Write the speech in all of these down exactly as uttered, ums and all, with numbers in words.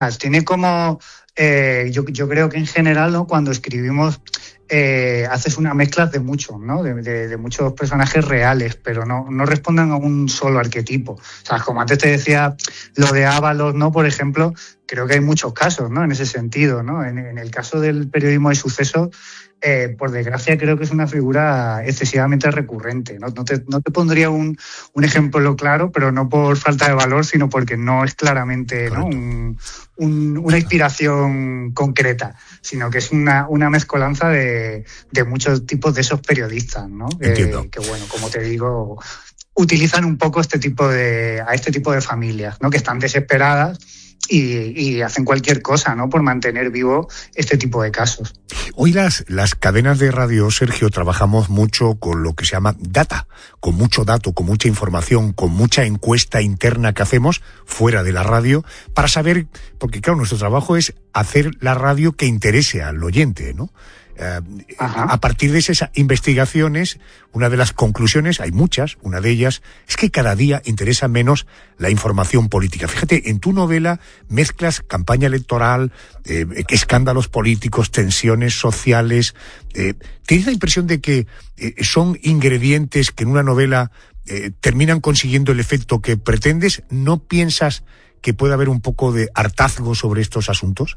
tiene como, eh, yo, yo creo que en general, ¿no? Cuando escribimos, eh, haces una mezcla de muchos, ¿no? De, de, de muchos personajes reales, pero no, no responden a un solo arquetipo. O sea, como antes te decía, lo de Ábalos, ¿no? Por ejemplo, creo que hay muchos casos, ¿no? En ese sentido, ¿no? En, en el caso del periodismo de sucesos, Eh, por desgracia creo que es una figura excesivamente recurrente. No, no, te, no te pondría un, un ejemplo claro, pero no por falta de valor, sino porque no es claramente, ¿no? un, un, una inspiración concreta, sino que es una, una mezcolanza de, de muchos tipos de esos periodistas, ¿no? Entiendo. Eh, que bueno, como te digo, utilizan un poco este tipo de, a este tipo de familias, ¿no? Que están desesperadas Y, y hacen cualquier cosa, ¿no? Por mantener vivo este tipo de casos. Hoy las, las cadenas de radio, Sergio, trabajamos mucho con lo que se llama data, con mucho dato, con mucha información, con mucha encuesta interna que hacemos fuera de la radio para saber, porque claro, nuestro trabajo es hacer la radio que interese al oyente, ¿no? Uh, a partir de esas investigaciones, una de las conclusiones, hay muchas, una de ellas es que cada día interesa menos la información política. Fíjate, en tu novela mezclas campaña electoral, eh, escándalos políticos, tensiones sociales. Eh, ¿Tienes la impresión de que eh, son ingredientes que en una novela eh, terminan consiguiendo el efecto que pretendes? ¿No piensas que puede haber un poco de hartazgo sobre estos asuntos?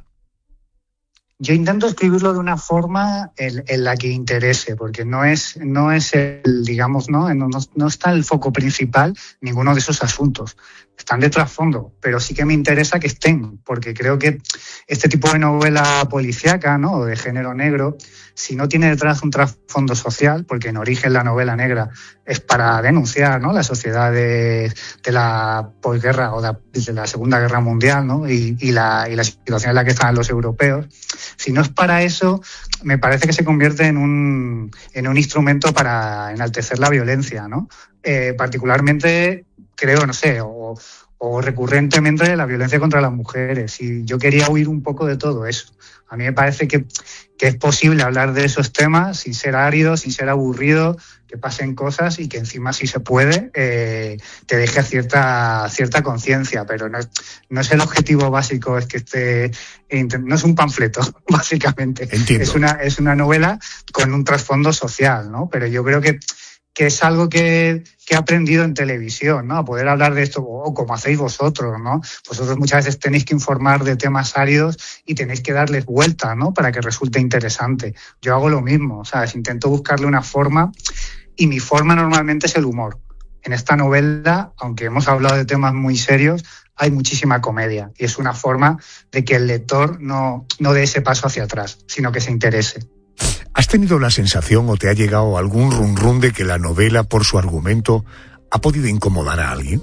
Yo intento escribirlo de una forma en, en la que interese, porque no es, no es el, digamos, ¿no? No, no está el foco principal ninguno de esos asuntos. Están de trasfondo, pero sí que me interesa que estén, porque creo que este tipo de novela policíaca, ¿no? O de género negro, si no tiene detrás un trasfondo social, porque en origen la novela negra es para denunciar, ¿no? La sociedad de, de la posguerra o de, de la Segunda Guerra Mundial, ¿no? Y, y, la, y la situación en la que están los europeos. Si no es para eso, me parece que se convierte en un, en un instrumento para enaltecer la violencia, ¿no? Eh, particularmente, creo, no sé, o, o recurrentemente la violencia contra las mujeres. Y yo quería huir un poco de todo eso. A mí me parece que, que es posible hablar de esos temas sin ser árido, sin ser aburrido, que pasen cosas y que encima, si se puede, eh, te deje cierta cierta conciencia, pero no es, no es el objetivo básico, es que esté, no es un panfleto, básicamente. Entiendo. Es una, es una novela con un trasfondo social, ¿no? Pero yo creo que que es algo que, que he aprendido en televisión, ¿no? A poder hablar de esto, o como hacéis vosotros, ¿no? Vosotros muchas veces tenéis que informar de temas áridos y tenéis que darles vuelta, ¿no? Para que resulte interesante. Yo hago lo mismo, ¿sabes? Intento buscarle una forma, y mi forma normalmente es el humor. En esta novela, aunque hemos hablado de temas muy serios, hay muchísima comedia, y es una forma de que el lector no, no dé ese paso hacia atrás, sino que se interese. ¿Has tenido la sensación o te ha llegado algún run run de que la novela, por su argumento, ha podido incomodar a alguien?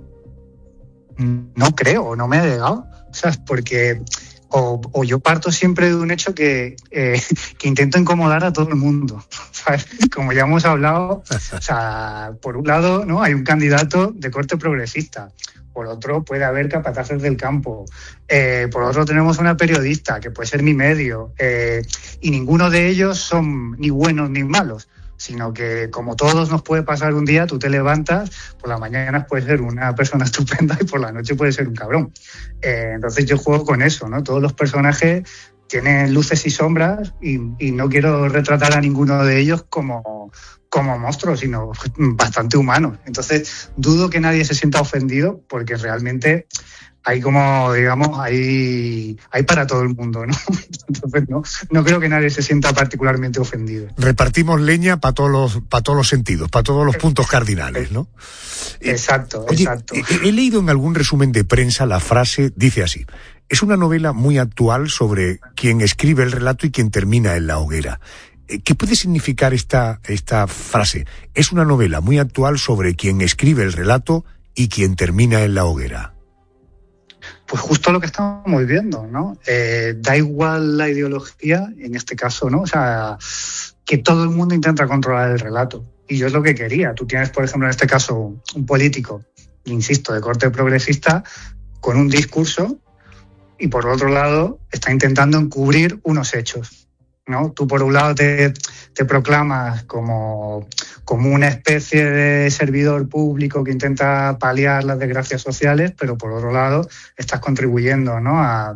No creo, no me ha llegado, ¿sabes? Porque o, o yo parto siempre de un hecho que, eh, que intento incomodar a todo el mundo, ¿sabes? Como ya hemos hablado, o sea, por un lado, ¿no? Hay un candidato de corte progresista. Por otro, puede haber capataces del campo. Eh, por otro, tenemos una periodista, que puede ser mi medio. Eh, y ninguno de ellos son ni buenos ni malos, sino que, como todos nos puede pasar un día, tú te levantas, por la mañana puedes ser una persona estupenda y por la noche puedes ser un cabrón. Eh, entonces yo juego con eso, ¿no? Todos los personajes tienen luces y sombras, y, y no quiero retratar a ninguno de ellos como... como monstruos, sino bastante humanos. Entonces, dudo que nadie se sienta ofendido, porque realmente hay como, digamos, hay, hay para todo el mundo, ¿no? Entonces, no, no creo que nadie se sienta particularmente ofendido. Repartimos leña para todos los, para todos los sentidos, para todos los puntos cardinales, ¿no? Exacto, Oye, exacto. He, he leído en algún resumen de prensa la frase, dice así: es una novela muy actual sobre quien escribe el relato y quien termina en la hoguera. ¿Qué puede significar esta, esta frase? Es una novela muy actual sobre quien escribe el relato y quien termina en la hoguera. Pues justo lo que estamos viendo, ¿no? Eh, da igual la ideología, en este caso, ¿no? O sea, que todo el mundo intenta controlar el relato. Y yo es lo que quería. Tú tienes, por ejemplo, en este caso, un político, insisto, de corte progresista, con un discurso, y por otro lado está intentando encubrir unos hechos, ¿no? Tú por un lado te, te proclamas como, como una especie de servidor público que intenta paliar las desgracias sociales, pero por otro lado estás contribuyendo, ¿no?, a